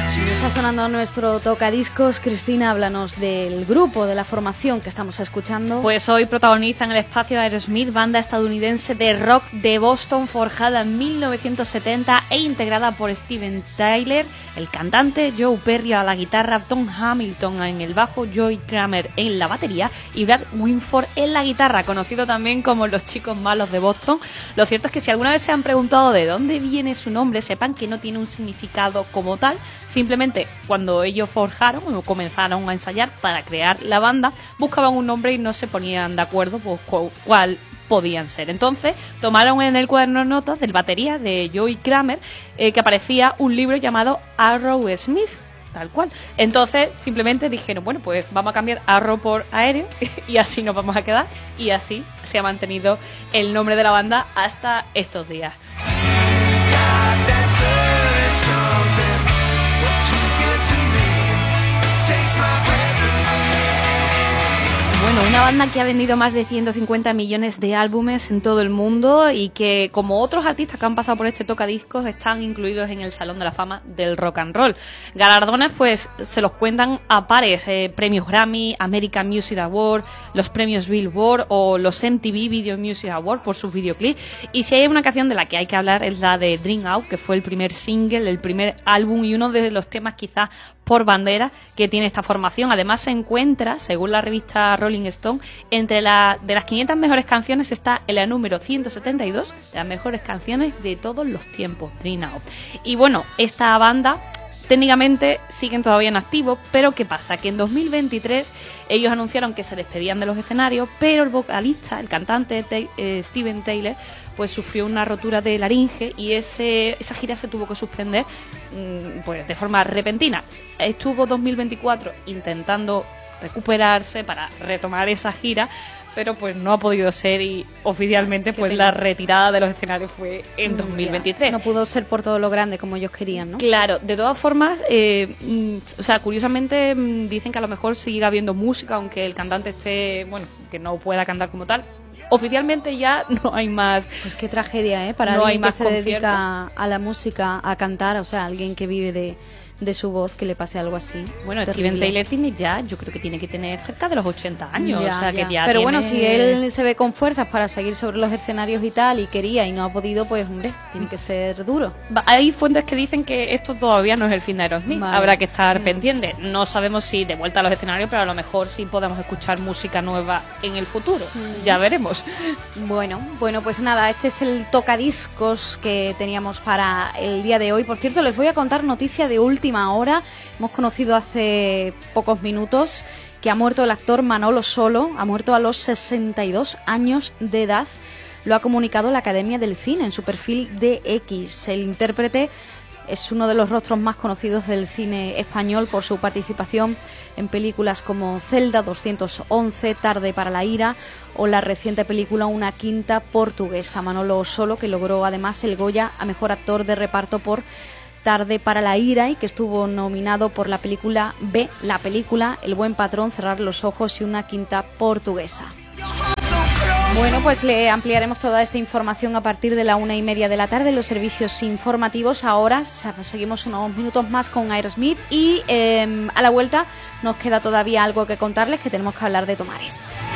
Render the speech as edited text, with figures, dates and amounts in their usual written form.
Está sonando nuestro tocadiscos. Cristina, háblanos del grupo, de la formación que estamos escuchando. Pues hoy protagonizan el espacio Aerosmith, banda estadounidense de rock de Boston, forjada en 1970 e integrada por Steven Tyler, el cantante, Joe Perry a la guitarra, Tom Hamilton en el bajo, Joey Kramer en la batería y Brad Winford en la guitarra, conocido también como los chicos malos de Boston. Lo cierto es que si alguna vez se han preguntado de dónde viene su nombre, sepan que no tiene un significado como tal. Simplemente cuando ellos forjaron o comenzaron a ensayar para crear la banda, buscaban un nombre y no se ponían de acuerdo pues, cuál podían ser. Entonces tomaron en el cuaderno notas del batería de Joey Kramer que aparecía un libro llamado Aerosmith, tal cual. Entonces simplemente dijeron, bueno, pues vamos a cambiar Arrow por Aéreo y así nos vamos a quedar, y así se ha mantenido el nombre de la banda hasta estos días. Bueno, una banda que ha vendido más de 150 millones de álbumes en todo el mundo y que, como otros artistas que han pasado por este tocadiscos, están incluidos en el Salón de la Fama del Rock and Roll. Galardones, pues, se los cuentan a pares, premios Grammy, American Music Award, los premios Billboard o los MTV Video Music Award por sus videoclips. Y si hay una canción de la que hay que hablar es la de Dream Out, que fue el primer single, el primer álbum y uno de los temas quizás por bandera que tiene esta formación. Además se encuentra, según la revista Rolling Stone, entre de las 500 mejores canciones está en la número 172 de las mejores canciones de todos los tiempos, Dream Out. Y bueno, esta banda técnicamente siguen todavía en activo, pero ¿qué pasa? Que en 2023 ellos anunciaron que se despedían de los escenarios, pero el vocalista, el cantante Steven Tyler, pues sufrió una rotura de laringe y esa gira se tuvo que suspender pues de forma repentina. Estuvo 2024 intentando recuperarse para retomar esa gira, pero pues no ha podido ser y oficialmente pues la retirada de los escenarios fue en 2023. No pudo ser por todo lo grande como ellos querían, ¿no? Claro, de todas formas, o sea, curiosamente dicen que a lo mejor sigue habiendo música, aunque el cantante esté, bueno, que no pueda cantar como tal. Oficialmente ya no hay más. Pues qué tragedia, ¿eh? Para no alguien hay más que se dedica a la música, a cantar, o sea, alguien que vive de su voz, que le pase algo así. Bueno, terrible. Steven Tyler tiene ya, yo creo que tiene que tener cerca de los 80 años. Ya, o sea, que ya pero tiene... bueno, si él se ve con fuerzas para seguir sobre los escenarios y tal, y quería y no ha podido, pues hombre, tiene que ser duro. Hay fuentes que dicen que esto todavía no es el fin de Aerosmith. Vale. Habrá que estar pendiente. No sabemos si de vuelta a los escenarios, pero a lo mejor sí podemos escuchar música nueva en el futuro. Ya veremos. Bueno, pues nada, este es el tocadiscos que teníamos para el día de hoy. Por cierto, les voy a contar noticia de última hora. Hemos conocido hace pocos minutos que ha muerto el actor Manolo Solo, ha muerto a los 62 años de edad. Lo ha comunicado la Academia del Cine en su perfil de X. El intérprete es uno de los rostros más conocidos del cine español por su participación en películas como Celda 211, Tarde para la ira o la reciente película Una quinta portuguesa. Manolo Solo, que logró además el Goya a mejor actor de reparto por Tarde para la ira y que estuvo nominado por la película B, la película El buen patrón, Cerrar los ojos y Una quinta portuguesa. Bueno, pues le ampliaremos toda esta información a partir de la 1:30 de la tarde en los servicios informativos. Ahora seguimos unos minutos más con Aerosmith y a la vuelta nos queda todavía algo que contarles, que tenemos que hablar de Tomares.